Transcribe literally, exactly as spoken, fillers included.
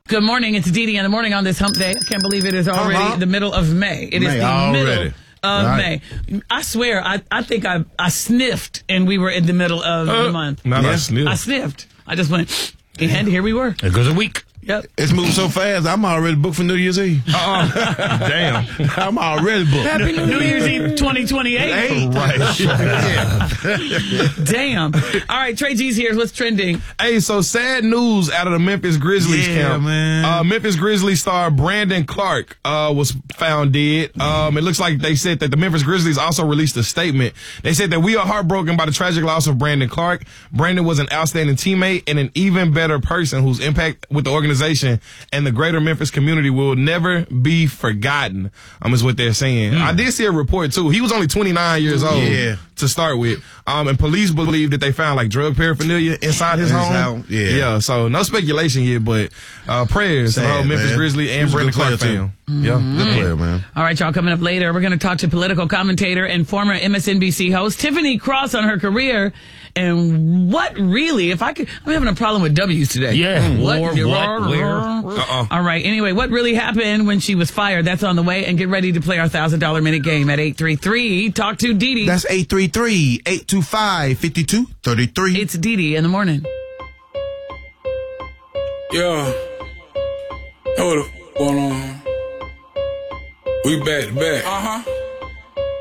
Good morning. It's Dee Dee in the morning on this hump day. I can't believe it is already Uh-huh. the middle of May. It is May the already. middle of Right. May. I swear, I, I think I, I sniffed and we were in the middle of Uh, the month. Not Yeah. a sniff. I sniffed. I just went, and here we were. It goes a week. Yep. It's moving so fast, I'm already booked for New Year's Eve. Uh-uh. Damn. I'm already booked. Happy New Year's Eve twenty twenty-eight. Hey. Right. Damn. All right, Trey G's here. What's trending? Hey, so sad news out of the Memphis Grizzlies Yeah, camp. man. Uh, Memphis Grizzlies star Brandon Clark uh, was found dead. Um, it looks like they said that the Memphis Grizzlies also released a statement. They said that we are heartbroken by the tragic loss of Brandon Clark. Brandon was an outstanding teammate and an even better person whose impact with the organization and the greater Memphis community will never be forgotten, um, is what they're saying. I did see a report, too. He was only twenty-nine years old Yeah. to start with. Um, and police believe that they found, like, drug paraphernalia inside his In his home. house, yeah. Yeah, so no speculation yet, but uh, prayers to the Sad, whole Memphis man. Grizzlies He and was a Brandon good Clark player, fam. too. Yeah. Good player, man. All right, y'all, coming up later, we're going to talk to political commentator and former M S N B C host Tiffany Cross on her career and what really, if I could, I'm having a problem with W's today. Yeah. What? War, what, where? Uh-uh. All right, anyway, what really happened when she was fired? That's on the way, and get ready to play our one thousand dollars minute game at eight three three. Talk to Dee Dee. That's eight three three, eight two five, five two three three. It's Dee Dee in the morning. Yeah. Know what the f- going on? We back to back. Uh huh.